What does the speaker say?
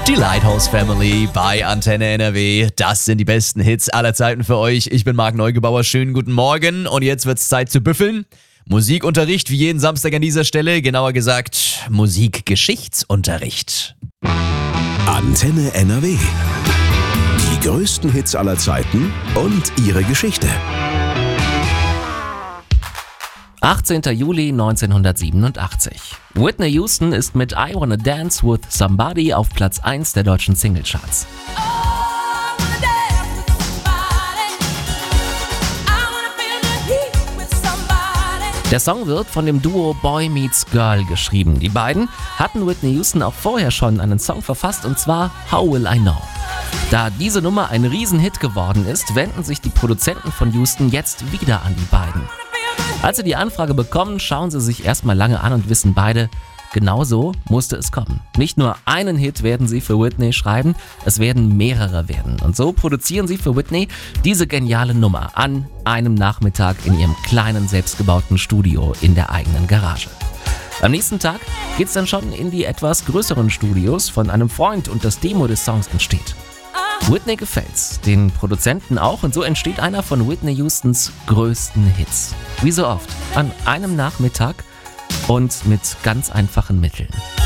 Die Lighthouse Family bei Antenne NRW. Das sind die besten Hits aller Zeiten für euch. Ich bin Marc Neugebauer. Schönen guten Morgen. Und jetzt wird's Zeit zu büffeln. Musikunterricht wie jeden Samstag an dieser Stelle. Genauer gesagt, Musikgeschichtsunterricht. Antenne NRW. Die größten Hits aller Zeiten und ihre Geschichte. 18. Juli 1987. Whitney Houston ist mit I Wanna Dance with Somebody auf Platz 1 der deutschen Singlecharts. Der Song wird von dem Duo Boy Meets Girl geschrieben. Die beiden hatten Whitney Houston auch vorher schon einen Song verfasst, und zwar How Will I Know. Da diese Nummer ein Riesenhit geworden ist, wenden sich die Produzenten von Houston jetzt wieder an die beiden. Als sie die Anfrage bekommen, schauen sie sich erstmal lange an und wissen beide, genau so musste es kommen. Nicht nur einen Hit werden sie für Whitney schreiben, es werden mehrere werden. Und so produzieren sie für Whitney diese geniale Nummer an einem Nachmittag in ihrem kleinen, selbstgebauten Studio in der eigenen Garage. Am nächsten Tag geht's dann schon in die etwas größeren Studios von einem Freund und das Demo des Songs entsteht. Whitney gefällt's, den Produzenten auch, und so entsteht einer von Whitney Houstons größten Hits. Wie so oft, an einem Nachmittag und mit ganz einfachen Mitteln.